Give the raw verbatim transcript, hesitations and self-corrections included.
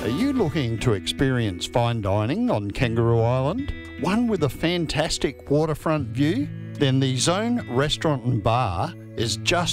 Are you looking to experience fine dining on Kangaroo Island? One with a fantastic waterfront view? Then the Zone Restaurant and Bar is just